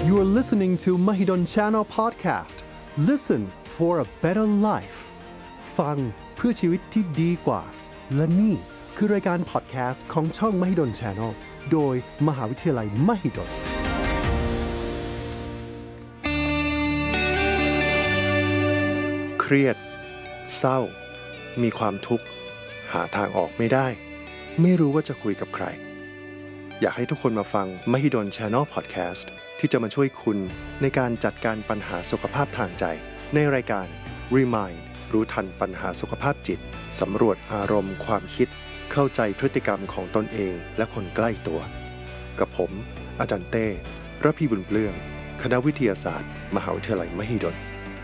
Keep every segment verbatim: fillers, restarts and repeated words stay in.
You are listening to Mahidol Channel Podcast. Listen for a better life. ฟังเพื่อชีวิตที่ดีกว่าและนี่คือรายการพอดแคสต์ของช่อง Mahidol Channel โดยมหาวิทยาลัย Mahidolเครียดเศร้ามีความทุกข์หาทางออกไม่ได้ไม่รู้ว่าจะคุยกับใครอยากให้ทุกคนมาฟัง Mahidol Channel Podcast ที่จะมาช่วยคุณในการจัดการปัญหาสุขภาพทางใจในรายการ Remind รู้ทันปัญหาสุขภาพจิตสำรวจอารมณ์ความคิดเข้าใจพฤติกรรมของตนเองและคนใกล้ตัวกับผมอาจารย์เต้ระพีบุญเปลื้องคณะวิทยาศาสตร์มหาวิทยาลัย Mahidol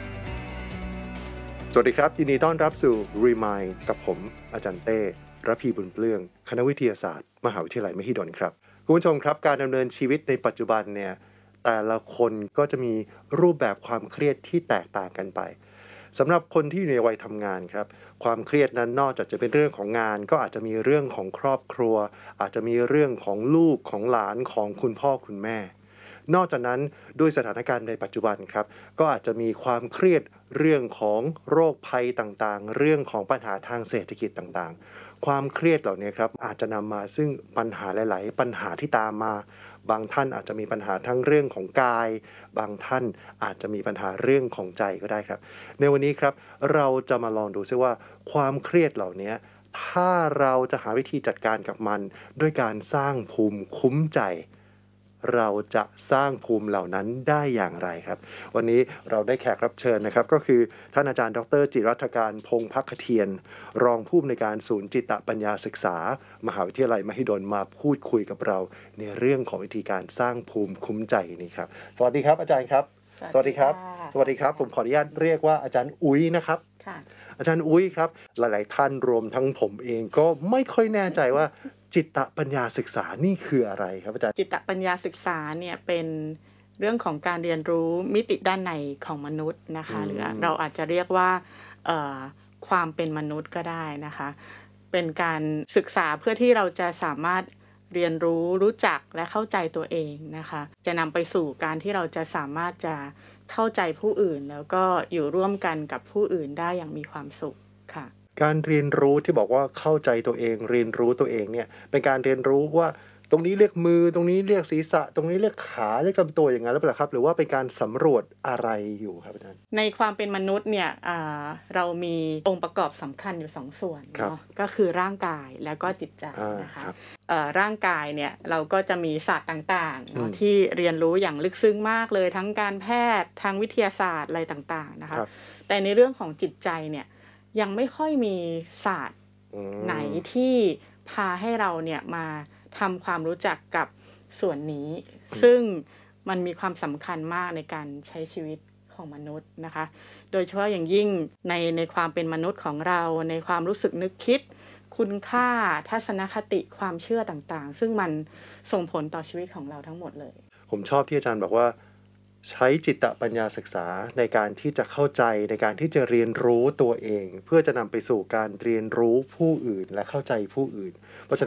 สวัสดีครับยินดีต้อนรับสู่ Remind กับผมอาจารย์เต้ระพีบุญเปลื้องคณะวิทยาศาสตร์มหาวิทยาลัยมหิดลครับคุณผู้ชมครับการดำเนินชีวิตในปัจจุบันเนี่ยแต่ละคนก็จะมีรูปแบบความเครียดที่แตกต่างกันไปสำหรับคนที่อยู่ในวัยทำงานครับความเครียดนั้นนอกจากจะเป็นเรื่องของงานก็อาจจะมีเรื่องของครอบครัวอาจจะมีเรื่องของลูกของหลานของคุณพ่อคุณแม่นอกจากนั้นด้วยสถานการณ์ในปัจจุบันครับก็อาจจะมีความเครียดเรื่องของโรคภัยต่างๆเรื่องของปัญหาทางเศรษฐกิจต่างๆความเครียดเหล่านี้ครับอาจจะนำมาซึ่งปัญหาหลายๆปัญหาที่ตามมาบางท่านอาจจะมีปัญหาทั้งเรื่องของกายบางท่านอาจจะมีปัญหาเรื่องของใจก็ได้ครับในวันนี้ครับเราจะมาลองดูซิว่าความเครียดเหล่านี้ถ้าเราจะหาวิธีจัดการกับมันด้วยการสร้างภูมิคุ้มใจเราจะสร้างภูมิเหล่านั้นได้อย่างไรครับวันนี้เราได้แขกรับเชิญนะครับก็คือท่านอาจารย์ดรจิรัตการพงษ์ภักเทียนรองผู้อำนวยการศูนย์จิตปัญญาศึกษามหาวิทยาลัยมหิดลมาพูดคุยกับเราในเรื่องของวิธีการสร้างภูมิคุ้มใจนี้ครับสวัสดีครับอาจารย์ครับสวัสดีครับสวัสดีครับผมขออนุญาตเรียกว่าอาจารย์อุ้ยนะครับอาจารย์อุ้ยครับหลายๆท่านรวมทั้งผมเองก็ไม่ค่อยแน่ใจว่าจิตปัญญาศึกษานี่คืออะไรครับอาจารย์จิตปัญญาศึกษาเนี่ยเป็นเรื่องของการเรียนรู้มิติด้านในของมนุษย์นะคะหรือเราอาจจะเรียกว่าความเป็นมนุษย์ก็ได้นะคะเป็นการศึกษาเพื่อที่เราจะสามารถเรียนรู้รู้จักและเข้าใจตัวเองนะคะจะนำไปสู่การที่เราจะสามารถจะเข้าใจผู้อื่นแล้วก็อยู่ร่วมกันกับผู้อื่นได้อย่างมีความสุขค่ะการเรียนรู้ที่บอกว่าเข้าใจตัวเองเรียนรู้ตัวเองเนี่ยเป็นการเรียนรู้ว่าตรงนี้เรียกมือตรงนี้เรียกศีรษะตรงนี้เรียกขาเรียกลำตัวอย่างนั้นหรือเปล่าครับหรือว่าเป็นการสำรวจอะไรอยู่ครับอาจารย์ในความเป็นมนุษย์เนี่ยเรามีองค์ประกอบสำคัญอยู่สองส่วนเนาะก็คือร่างกายแล้วก็จิตใจนะคะร่างกายเนี่ยเราก็จะมีศาสตร์ต่างๆเนาะที่เรียนรู้อย่างลึกซึ้งมากเลยทั้งการแพทย์ทางวิทยาศาสตร์อะไรต่างๆนะคะแต่ในเรื่องของจิตใจเนี่ยยังไม่ค่อยมีศาสตร์ไหนที่พาให้เราเนี่ยมาทำความรู้จักกับส่วนนี้ซึ่งมันมีความสำคัญมากในการใช้ชีวิตของมนุษย์นะคะโดยเฉพาะอย่างยิ่งในในความเป็นมนุษย์ของเราในความรู้สึกนึกคิดคุณค่าทัศนคติความเชื่อต่างๆซึ่งมันส่งผลต่อชีวิตของเราทั้งหมดเลยผมชอบที่อาจารย์บอกว่าใช้จิตปัญญาศึกษาในการที่จะเข้าใจในการที่จะเรียนรู้ตัวเองเพื่อจะนำไปสู่การเรียนรู้ผู้อื่นและเข้าใจผู้อื่นเพราะฉะนั้น